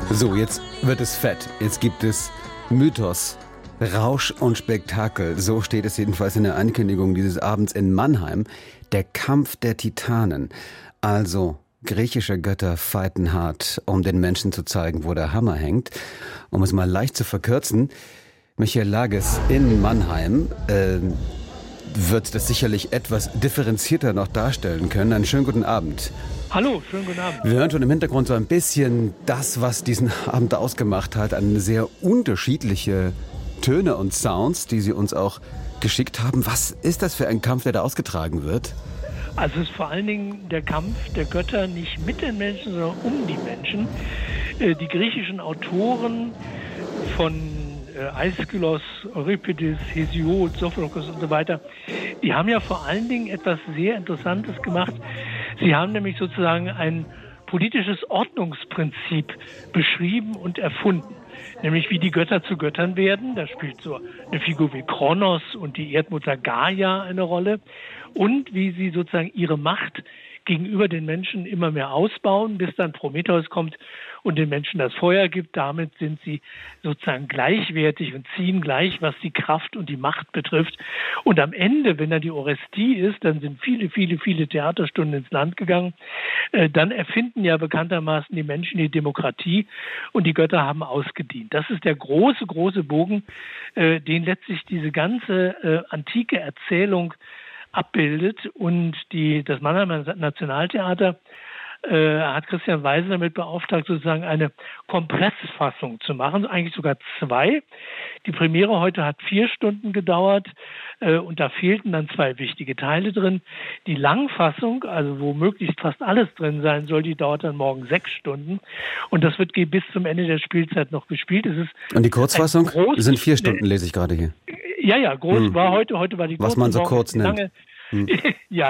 So, jetzt wird es fett. Jetzt gibt es Mythos, Rausch und Spektakel. So steht es jedenfalls in der Ankündigung dieses Abends in Mannheim. Der Kampf der Titanen. Also griechische Götter fighten hart, um den Menschen zu zeigen, wo der Hammer hängt. Um es mal leicht zu verkürzen, Michael Lages in Mannheim wird das sicherlich etwas differenzierter noch darstellen können. Einen schönen guten Abend. Hallo, schönen guten Abend. Wir hören schon im Hintergrund so ein bisschen das, was diesen Abend ausgemacht hat. Eine sehr unterschiedliche Töne und Sounds, die Sie uns auch geschickt haben. Was ist das für ein Kampf, der da ausgetragen wird? Also es ist vor allen Dingen der Kampf der Götter nicht mit den Menschen, sondern um die Menschen. Die griechischen Autoren von Aeschylus, Euripides, Hesiod, Sophokles und so weiter, die haben ja vor allen Dingen etwas sehr Interessantes gemacht. Sie haben nämlich sozusagen ein politisches Ordnungsprinzip beschrieben und erfunden. Nämlich wie die Götter zu Göttern werden. Da spielt so eine Figur wie Kronos und die Erdmutter Gaia eine Rolle. Und wie sie sozusagen ihre Macht gegenüber den Menschen immer mehr ausbauen, bis dann Prometheus kommt und den Menschen das Feuer gibt. Damit sind sie sozusagen gleichwertig und ziehen gleich, was die Kraft und die Macht betrifft. Und am Ende, wenn dann die Orestie ist, dann sind viele Theaterstunden ins Land gegangen. Dann erfinden ja bekanntermaßen die Menschen die Demokratie und die Götter haben ausgedient. Das ist der große Bogen, den letztlich diese ganze antike Erzählung abbildet. Und das Mannheimer Nationaltheater hat Christian Weise damit beauftragt, sozusagen eine Kompressfassung zu machen, eigentlich sogar 2. Die Premiere heute hat 4 Stunden gedauert und da fehlten dann 2 wichtige Teile drin. Die Langfassung, also wo möglichst fast alles drin sein soll, die dauert dann morgen 6 Stunden und das wird bis zum Ende der Spielzeit noch gespielt. Und die Kurzfassung sind 4 Stunden, lese ich gerade hier. Ja, groß war heute war die kurz. Was man so kurz nennt. Ja.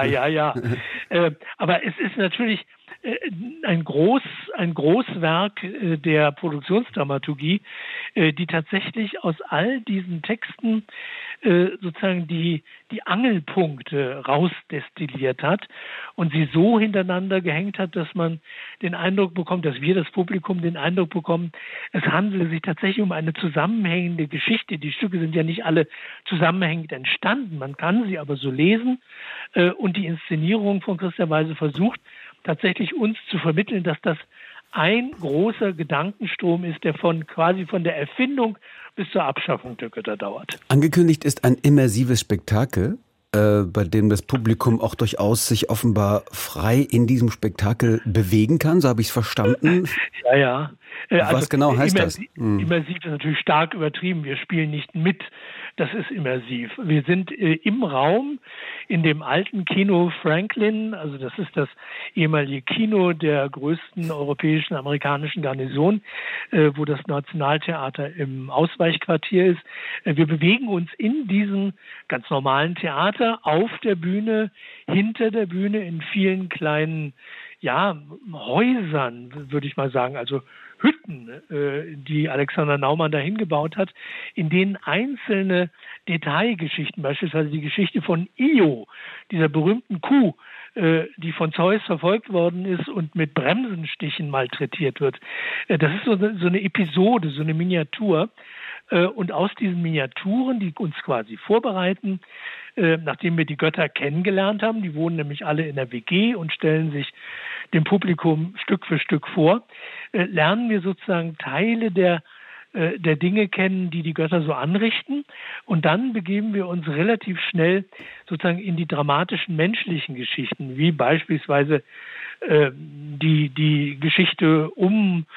Aber es ist natürlich ein Großwerk der Produktionsdramaturgie, die tatsächlich aus all diesen Texten sozusagen die Angelpunkte rausdestilliert hat und sie so hintereinander gehängt hat, dass man den Eindruck bekommt, dass wir, das Publikum, den Eindruck bekommen, es handele sich tatsächlich um eine zusammenhängende Geschichte. Die Stücke sind ja nicht alle zusammenhängend entstanden, man kann sie aber so lesen und die Inszenierung von Christian Weise versucht, tatsächlich uns zu vermitteln, dass das ein großer Gedankenstrom ist, der quasi von der Erfindung bis zur Abschaffung der Götter dauert. Angekündigt ist ein immersives Spektakel, bei dem das Publikum auch durchaus sich offenbar frei in diesem Spektakel bewegen kann, so habe ich es verstanden. Ja. Was genau heißt das? Immersiv ist natürlich stark übertrieben. Wir spielen nicht mit. Das ist immersiv. Wir sind im Raum, in dem alten Kino Franklin, also das ist das ehemalige Kino der größten europäischen amerikanischen Garnison, wo das Nationaltheater im Ausweichquartier ist. Wir bewegen uns in diesem ganz normalen Theater, auf der Bühne, hinter der Bühne, in vielen kleinen Häusern, würde ich mal sagen, also Hütten, die Alexander Naumann dahin gebaut hat, in denen einzelne Detailgeschichten, beispielsweise die Geschichte von Io, dieser berühmten Kuh, die von Zeus verfolgt worden ist und mit Bremsenstichen malträtiert wird. Das ist so eine Episode, so eine Miniatur. Und aus diesen Miniaturen, die uns quasi vorbereiten, nachdem wir die Götter kennengelernt haben, die wohnen nämlich alle in der WG und stellen sich dem Publikum Stück für Stück vor, lernen wir sozusagen Teile der Dinge kennen, die Götter so anrichten. Und dann begeben wir uns relativ schnell sozusagen in die dramatischen menschlichen Geschichten, wie beispielsweise die Geschichte um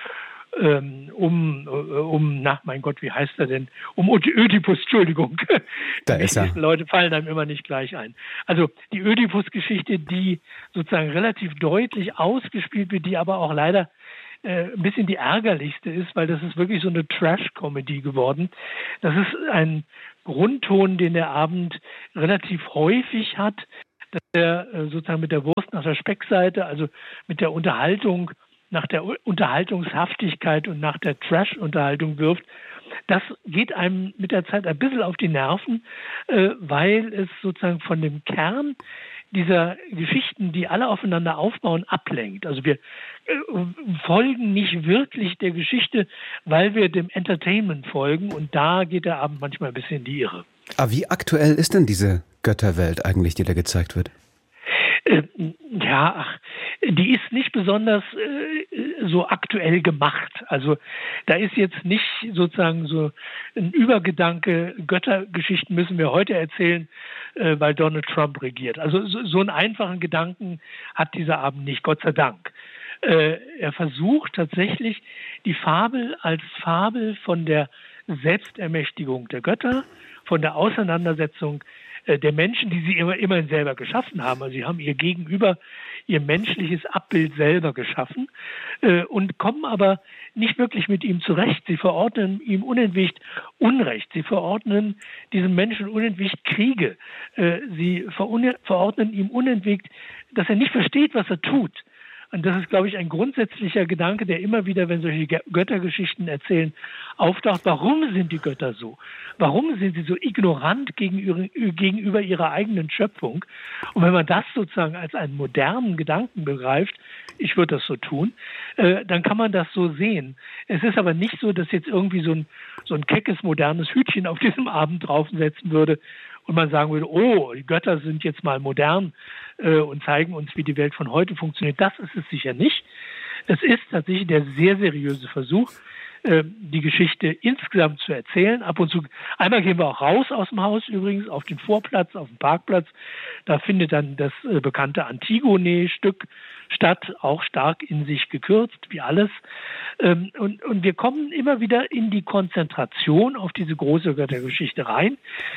Ödipus, Entschuldigung. Da ist er. Die Leute fallen einem immer nicht gleich ein. Also die Ödipus-Geschichte, die sozusagen relativ deutlich ausgespielt wird, die aber auch leider ein bisschen die ärgerlichste ist, weil das ist wirklich so eine Trash-Comedy geworden. Das ist ein Grundton, den der Abend relativ häufig hat, dass er sozusagen mit der Wurst nach der Speckseite, also mit der Unterhaltung, nach der Unterhaltungshaftigkeit und nach der Trash-Unterhaltung wirft. Das geht einem mit der Zeit ein bisschen auf die Nerven, weil es sozusagen von dem Kern dieser Geschichten, die alle aufeinander aufbauen, ablenkt. Also wir folgen nicht wirklich der Geschichte, weil wir dem Entertainment folgen, und da geht der Abend manchmal ein bisschen in die Irre. Aber wie aktuell ist denn diese Götterwelt eigentlich, die da gezeigt wird? Die ist nicht besonders so aktuell gemacht. Also da ist jetzt nicht sozusagen so ein Übergedanke, Göttergeschichten müssen wir heute erzählen, weil Donald Trump regiert. Also so einen einfachen Gedanken hat dieser Abend nicht, Gott sei Dank. Er versucht tatsächlich, die Fabel als Fabel von der Selbstermächtigung der Götter, von der Auseinandersetzung der Menschen, die sie immerhin selber geschaffen haben. Also sie haben ihr Gegenüber, ihr menschliches Abbild selber geschaffen und kommen aber nicht wirklich mit ihm zurecht. Sie verordnen ihm unentwegt Unrecht. Sie verordnen diesem Menschen unentwegt Kriege. Sie verordnen ihm unentwegt, dass er nicht versteht, was er tut. Und das ist, glaube ich, ein grundsätzlicher Gedanke, der immer wieder, wenn solche Göttergeschichten erzählen, auftaucht. Warum sind die Götter so? Warum sind sie so ignorant gegenüber ihrer eigenen Schöpfung? Und wenn man das sozusagen als einen modernen Gedanken begreift, ich würde das so tun, dann kann man das so sehen. Es ist aber nicht so, dass jetzt irgendwie so ein keckes, modernes Hütchen auf diesem Abend draufsetzen würde und man sagen würde, oh, die Götter sind jetzt mal modern und zeigen uns, wie die Welt von heute funktioniert. Das ist es sicher nicht. Es ist tatsächlich der sehr seriöse Versuch, die Geschichte insgesamt zu erzählen. Ab und zu, einmal gehen wir auch raus aus dem Haus übrigens, auf den Vorplatz, auf den Parkplatz. Da findet dann das bekannte Antigone-Stück statt, auch stark in sich gekürzt, wie alles. Und wir kommen immer wieder in die Konzentration auf diese große Göttergeschichte rein.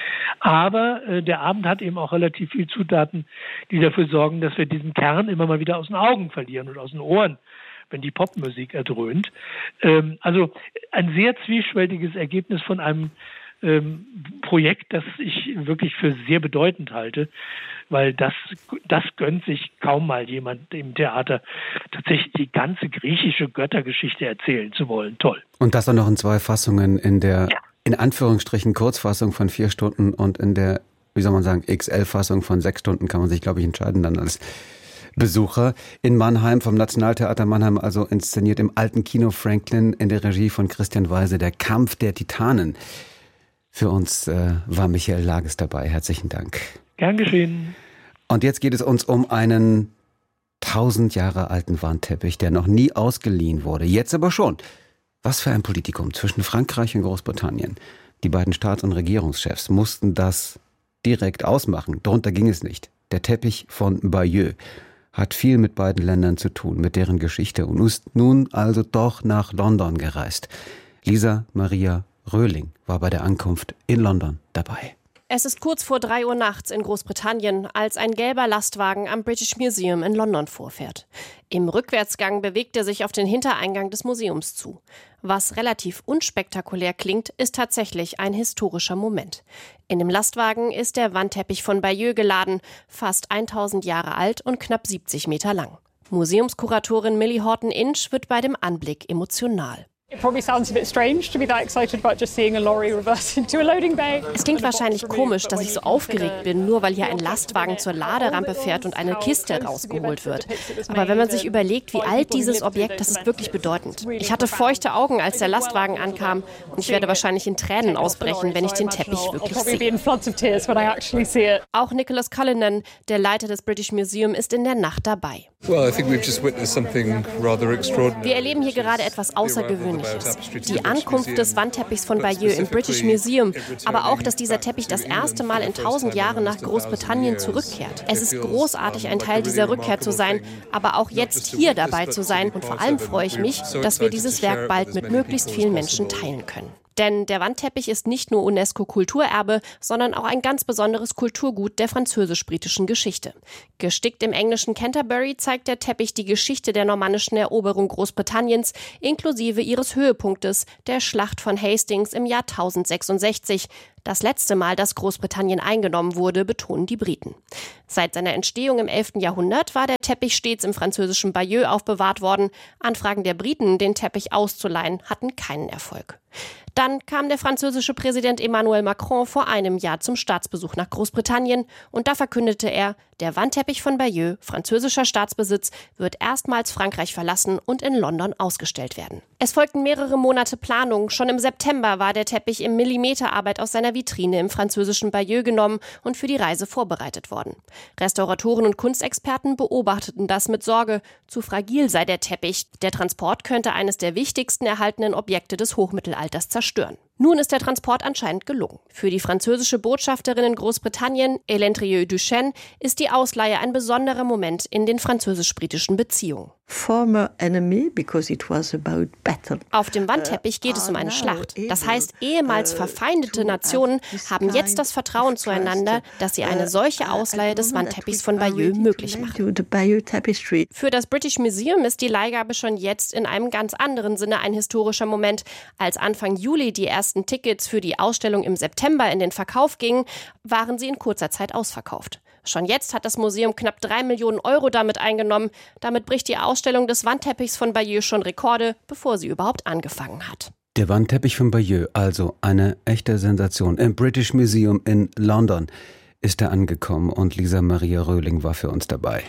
Aber der Abend hat eben auch relativ viele Zutaten, die dafür sorgen, dass wir diesen Kern immer mal wieder aus den Augen verlieren und aus den Ohren, wenn die Popmusik erdröhnt. Also ein sehr zwiespältiges Ergebnis von einem Projekt, das ich wirklich für sehr bedeutend halte, weil das gönnt sich kaum mal jemand im Theater, tatsächlich die ganze griechische Göttergeschichte erzählen zu wollen. Toll. Und das dann noch in 2 Fassungen, in der in Anführungsstrichen Kurzfassung von 4 Stunden und in der, wie soll man sagen, XL-Fassung von 6 Stunden kann man sich, glaube ich, entscheiden dann als Besucher. In Mannheim, vom Nationaltheater Mannheim, also inszeniert im Alten Kino Franklin in der Regie von Christian Weise, der Kampf der Titanen. Für uns war Michael Lages dabei. Herzlichen Dank. Gern geschehen. Und jetzt geht es uns um einen 1000 Jahre alten Wandteppich, der noch nie ausgeliehen wurde. Jetzt aber schon. Was für ein Politikum zwischen Frankreich und Großbritannien. Die beiden Staats- und Regierungschefs mussten das direkt ausmachen. Darunter ging es nicht. Der Teppich von Bayeux hat viel mit beiden Ländern zu tun, mit deren Geschichte, und ist nun also doch nach London gereist. Lisa Maria Röhling war bei der Ankunft in London dabei. Es ist kurz vor 3 Uhr nachts in Großbritannien, als ein gelber Lastwagen am British Museum in London vorfährt. Im Rückwärtsgang bewegt er sich auf den Hintereingang des Museums zu. Was relativ unspektakulär klingt, ist tatsächlich ein historischer Moment. In dem Lastwagen ist der Wandteppich von Bayeux geladen, fast 1000 Jahre alt und knapp 70 Meter lang. Museumskuratorin Millie Horton-Inch wird bei dem Anblick emotional. Es klingt wahrscheinlich komisch, dass ich so aufgeregt bin, nur weil hier ein Lastwagen zur Laderampe fährt und eine Kiste rausgeholt wird. Aber wenn man sich überlegt, wie alt dieses Objekt, das ist wirklich bedeutend. Ich hatte feuchte Augen, als der Lastwagen ankam, und ich werde wahrscheinlich in Tränen ausbrechen, wenn ich den Teppich wirklich sehe. Auch Nicholas Cullinan, der Leiter des British Museum, ist in der Nacht dabei. Wir erleben hier gerade etwas Außergewöhnliches. Die Ankunft des Wandteppichs von Bayeux im British Museum, aber auch, dass dieser Teppich das erste Mal in 1000 Jahren nach Großbritannien zurückkehrt. Es ist großartig, ein Teil dieser Rückkehr zu sein, aber auch jetzt hier dabei zu sein. Und vor allem freue ich mich, dass wir dieses Werk bald mit möglichst vielen Menschen teilen können. Denn der Wandteppich ist nicht nur UNESCO-Kulturerbe, sondern auch ein ganz besonderes Kulturgut der französisch-britischen Geschichte. Gestickt im englischen Canterbury zeigt der Teppich die Geschichte der normannischen Eroberung Großbritanniens, inklusive ihres Höhepunktes, der Schlacht von Hastings im Jahr 1066. Das letzte Mal, dass Großbritannien eingenommen wurde, betonen die Briten. Seit seiner Entstehung im 11. Jahrhundert war der Teppich stets im französischen Bayeux aufbewahrt worden. Anfragen der Briten, den Teppich auszuleihen, hatten keinen Erfolg. Dann kam der französische Präsident Emmanuel Macron vor einem Jahr zum Staatsbesuch nach Großbritannien und da verkündete er, Der Wandteppich von Bayeux, französischer Staatsbesitz, wird erstmals Frankreich verlassen und in London ausgestellt werden. Es folgten mehrere Monate Planung. Schon im September war der Teppich in Millimeterarbeit aus seiner Vitrine im französischen Bayeux genommen und für die Reise vorbereitet worden. Restauratoren und Kunstexperten beobachteten das mit Sorge. Zu fragil sei der Teppich. Der Transport könnte eines der wichtigsten erhaltenen Objekte des Hochmittelalters zerstören. Nun ist der Transport anscheinend gelungen. Für die französische Botschafterin in Großbritannien, Hélène Trieux-Duchesne, ist die Ausleihe ein besonderer Moment in den französisch-britischen Beziehungen. Auf dem Wandteppich geht es um eine Schlacht. Das heißt, ehemals verfeindete Nationen haben jetzt das Vertrauen zueinander, dass sie eine solche Ausleihe des Wandteppichs von Bayeux möglich machen. Für das British Museum ist die Leihgabe schon jetzt in einem ganz anderen Sinne ein historischer Moment. Als Anfang Juli die ersten Tickets für die Ausstellung im September in den Verkauf gingen, waren sie in kurzer Zeit ausverkauft. Schon jetzt hat das Museum knapp 3 Millionen Euro damit eingenommen. Damit bricht die Ausstellung des Wandteppichs von Bayeux schon Rekorde, bevor sie überhaupt angefangen hat. Der Wandteppich von Bayeux, also eine echte Sensation. Im British Museum in London ist er angekommen und Lisa Maria Röhling war für uns dabei.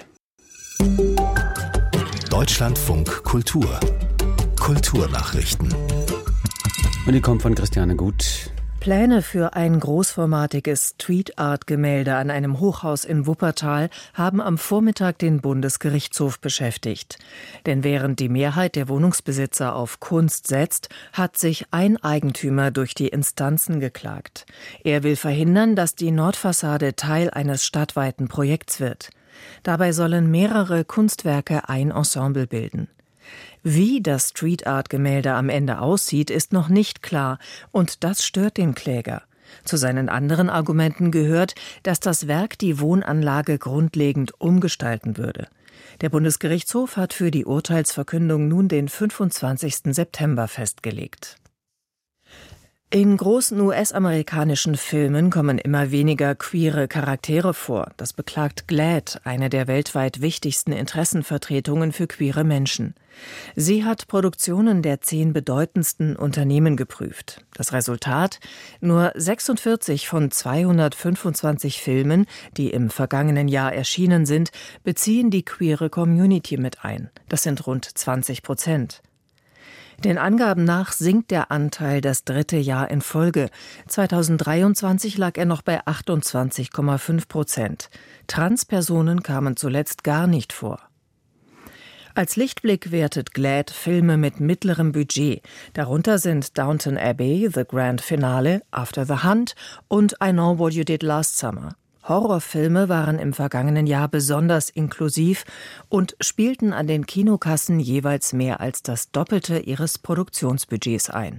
Deutschlandfunk Kultur. Kulturnachrichten. Und die kommt von Christiane Gut. Pläne für ein großformatiges Street-Art-Gemälde an einem Hochhaus in Wuppertal haben am Vormittag den Bundesgerichtshof beschäftigt. Denn während die Mehrheit der Wohnungsbesitzer auf Kunst setzt, hat sich ein Eigentümer durch die Instanzen geklagt. Er will verhindern, dass die Nordfassade Teil eines stadtweiten Projekts wird. Dabei sollen mehrere Kunstwerke ein Ensemble bilden. Wie das Street-Art-Gemälde am Ende aussieht, ist noch nicht klar, und das stört den Kläger. Zu seinen anderen Argumenten gehört, dass das Werk die Wohnanlage grundlegend umgestalten würde. Der Bundesgerichtshof hat für die Urteilsverkündung nun den 25. September festgelegt. In großen US-amerikanischen Filmen kommen immer weniger queere Charaktere vor. Das beklagt GLAAD, eine der weltweit wichtigsten Interessenvertretungen für queere Menschen. Sie hat Produktionen der 10 bedeutendsten Unternehmen geprüft. Das Resultat? Nur 46 von 225 Filmen, die im vergangenen Jahr erschienen sind, beziehen die queere Community mit ein. Das sind rund 20%. Den Angaben nach sinkt der Anteil das 3. Jahr in Folge. 2023 lag er noch bei 28,5%. Transpersonen kamen zuletzt gar nicht vor. Als Lichtblick wertet GLAAD Filme mit mittlerem Budget. Darunter sind Downton Abbey, The Grand Finale, After the Hunt und I Know What You Did Last Summer. Horrorfilme waren im vergangenen Jahr besonders inklusiv und spielten an den Kinokassen jeweils mehr als das Doppelte ihres Produktionsbudgets ein.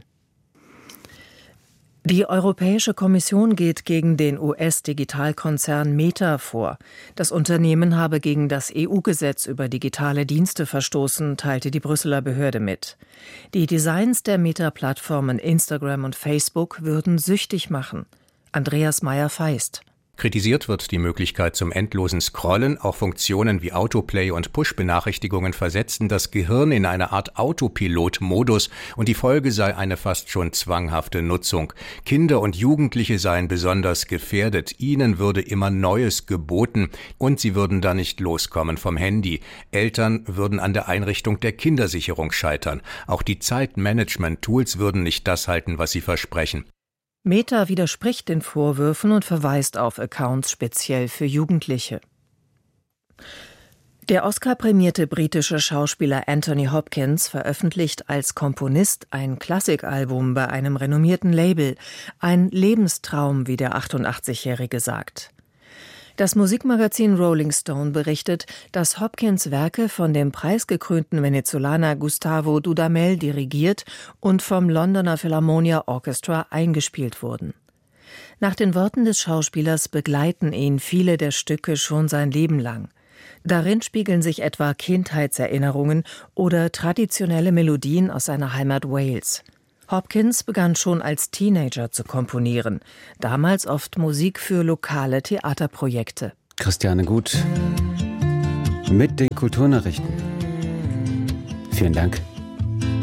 Die Europäische Kommission geht gegen den US-Digitalkonzern Meta vor. Das Unternehmen habe gegen das EU-Gesetz über digitale Dienste verstoßen, teilte die Brüsseler Behörde mit. Die Designs der Meta-Plattformen Instagram und Facebook würden süchtig machen. Andreas Meyer-Feist. Kritisiert wird die Möglichkeit zum endlosen Scrollen. Auch Funktionen wie Autoplay und Push-Benachrichtigungen versetzten das Gehirn in eine Art Autopilot-Modus und die Folge sei eine fast schon zwanghafte Nutzung. Kinder und Jugendliche seien besonders gefährdet. Ihnen würde immer Neues geboten und sie würden da nicht loskommen vom Handy. Eltern würden an der Einrichtung der Kindersicherung scheitern. Auch die Zeitmanagement-Tools würden nicht das halten, was sie versprechen. Meta widerspricht den Vorwürfen und verweist auf Accounts speziell für Jugendliche. Der Oscar-prämierte britische Schauspieler Anthony Hopkins veröffentlicht als Komponist ein Klassikalbum bei einem renommierten Label. Ein Lebenstraum, wie der 88-Jährige sagt. Das Musikmagazin Rolling Stone berichtet, dass Hopkins Werke von dem preisgekrönten Venezolaner Gustavo Dudamel dirigiert und vom Londoner Philharmonia Orchestra eingespielt wurden. Nach den Worten des Schauspielers begleiten ihn viele der Stücke schon sein Leben lang. Darin spiegeln sich etwa Kindheitserinnerungen oder traditionelle Melodien aus seiner Heimat Wales. Hopkins begann schon als Teenager zu komponieren, damals oft Musik für lokale Theaterprojekte. Christiane Gut mit den Kulturnachrichten. Vielen Dank.